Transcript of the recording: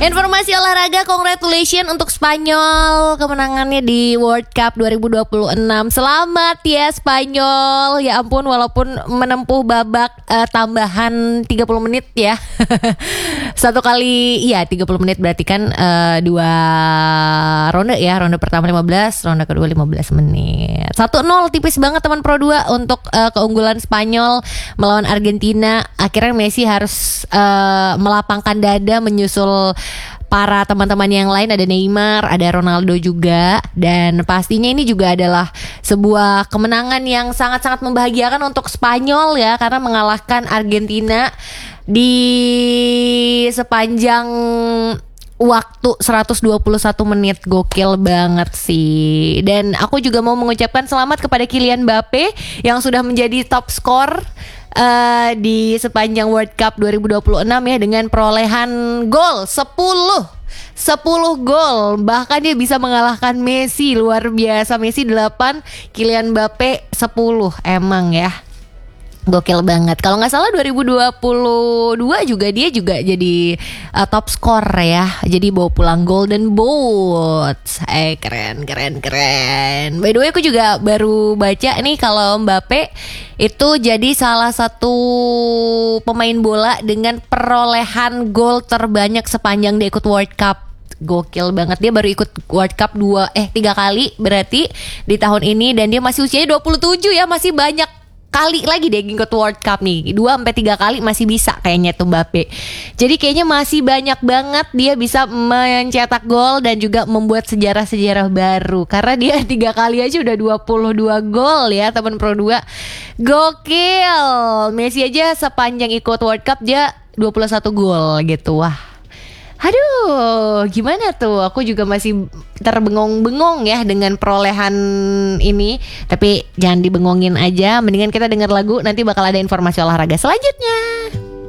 Informasi olahraga, congratulations untuk Spanyol kemenangannya di World Cup 2026. Selamat ya Spanyol. Ya ampun, walaupun menempuh babak tambahan 30 menit ya. Satu kali, iya 30 menit berarti kan 2 ronde ya. Ronde pertama 15, ronde kedua 15 menit. 1-0 tipis banget teman Pro 2 untuk keunggulan Spanyol melawan Argentina. Akhirnya Messi harus melapangkan dada menyusul para teman-teman yang lain, ada Neymar, ada Ronaldo juga. Dan pastinya ini juga adalah sebuah kemenangan yang sangat-sangat membahagiakan untuk Spanyol ya, karena mengalahkan Argentina di sepanjang waktu 121 menit. Gokil banget sih. Dan aku juga mau mengucapkan selamat kepada Kylian Mbappe yang sudah menjadi top skor di sepanjang World Cup 2026 ya, dengan perolehan gol 10 gol. Bahkan dia bisa mengalahkan Messi, luar biasa. Messi 8, Kylian Mbappe 10. Emang ya gokil banget. Kalau nggak salah 2022 juga dia juga jadi top skor ya. Jadi bawa pulang Golden Boot. Keren. By the way, aku juga baru baca nih kalau Mbappe itu jadi salah satu pemain bola dengan perolehan gol terbanyak sepanjang dia ikut World Cup. Gokil banget, dia baru ikut World Cup 3 kali berarti di tahun ini, dan dia masih usianya 27 ya, masih banyak kali lagi dia ikut World Cup nih. 2-3 kali masih bisa kayaknya tuh Mbappe. Jadi kayaknya masih banyak banget dia bisa mencetak gol dan juga membuat sejarah-sejarah baru, karena dia 3 kali aja udah 22 gol ya teman Pro 2. Gokil. Messi aja sepanjang ikut World Cup dia 21 gol gitu. Wah, aduh, gimana tuh? Aku juga masih terbengong-bengong ya dengan perolehan ini. Tapi jangan dibengongin aja, mendingan kita denger lagu, nanti bakal ada informasi olahraga selanjutnya.